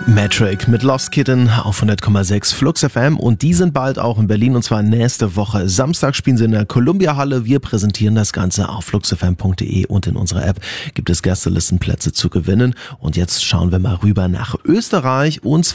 Metric mit Lost Kitten auf 100,6 Flux FM und die sind bald auch in Berlin und zwar nächste Woche. Samstag spielen sie in der Columbia Halle. Wir präsentieren das Ganze auf fluxfm.de und in unserer App gibt es Gästelistenplätze zu gewinnen. Und jetzt schauen wir mal rüber nach Österreich und